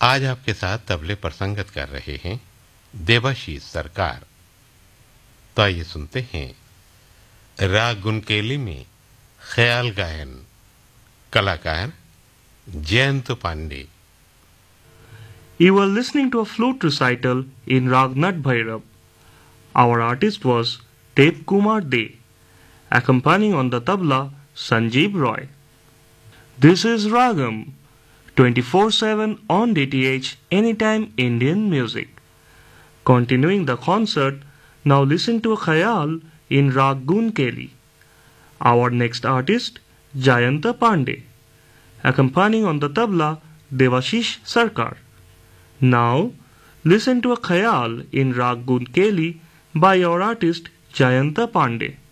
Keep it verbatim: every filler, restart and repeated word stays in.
आज आपके साथ तबले पर संगत कर रहे हैं देवाशीष सरकार। तो आइए सुनते हैं राग गुनकेली में ख्याल गायन, कलाकार Jayant Pandey. You were listening to a flute recital in Rag Nat Bhairav. Our artist was Dev Kumar De, accompanying on the tabla Sanjeev Roy. This is Ragam, twenty-four seven on D T H Anytime Indian Music. Continuing the concert, now listen to a khayal in Rag Gunkeli. Our next artist, Jayanta Pandey, accompanying on the tabla Devashish Sarkar. Now, listen to a khayal in Rag Gunkeli by our artist Jayanta Pandey.